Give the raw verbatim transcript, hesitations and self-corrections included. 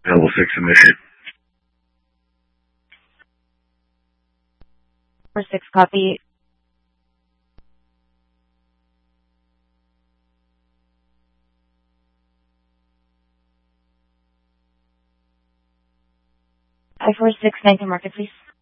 Level six submission. four six, copy. I four six, nineteen market, please.